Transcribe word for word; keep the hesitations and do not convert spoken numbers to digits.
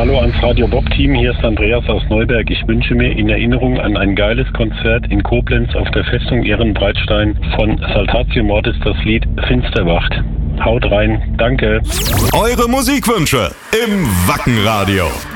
Hallo ans Radio Bob Team, hier ist Andreas aus Neuberg. Ich wünsche mir in Erinnerung an ein geiles Konzert in Koblenz auf der Festung Ehrenbreitstein von Saltatio Mortis das Lied Finsterwacht. Haut rein, danke. Eure Musikwünsche im Wacken Radio.